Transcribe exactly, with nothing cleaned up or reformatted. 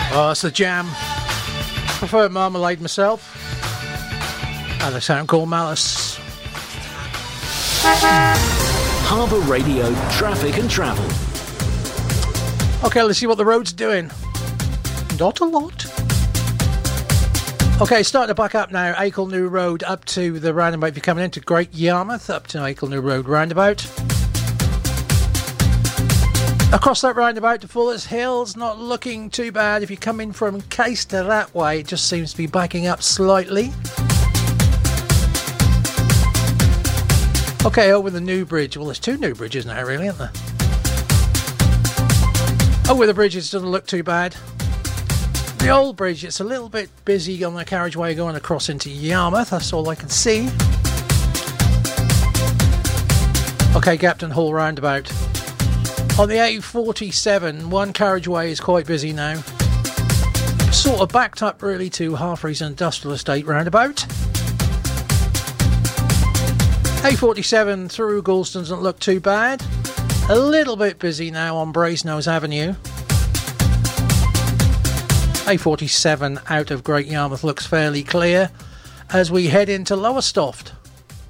Oh, that's the Jam. Prefer Marmalade myself. And a sound called Malice. Harbour Radio, traffic and travel. Okay, let's see what the road's doing. Not a lot. Okay, starting to back up now. Acle New Road up to the roundabout. If you're coming into Great Yarmouth, up to Acle New Road roundabout. Across that roundabout to Fuller's Hills, not looking too bad. If you're coming from Caister that way, it just seems to be backing up slightly. Okay, over the new bridge. Well, there's two new bridges now, really, aren't there? Over the bridge, it doesn't look too bad. The old bridge, it's a little bit busy on the carriageway going across into Yarmouth. That's all I can see. Okay, Gapton Hall roundabout. On the A forty-seven, one carriageway is quite busy now. Sort of backed up really to Harfreys Industrial Estate roundabout. A forty-seven through Galston doesn't look too bad. A little bit busy now on Brasenose Avenue. A forty-seven out of Great Yarmouth looks fairly clear as we head into Lowestoft.